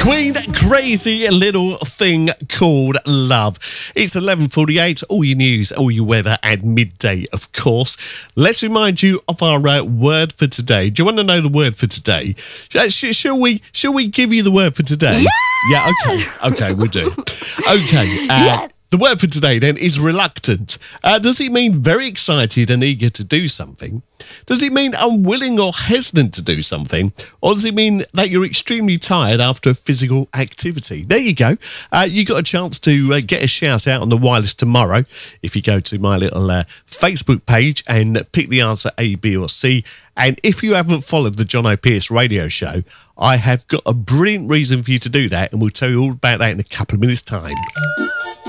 Queen, Crazy Little Thing Called Love. It's 11:48, all your news, all your weather, and midday, of course. Let's remind you of our word for today. Do you want to know the word for today? Shall we give you the word for today? Yeah, okay, we'll do. Okay, yes. The word for today, then, is reluctant. Does it mean very excited and eager to do something? Does it mean unwilling or hesitant to do something? Or does it mean that you're extremely tired after a physical activity? There you go. You got a chance to get a shout out on the wireless tomorrow if you go to my little Facebook page and pick the answer A, B or C. And if you haven't followed the John O'Pearce radio show, I have got a brilliant reason for you to do that, and we'll tell you all about that in a couple of minutes' time.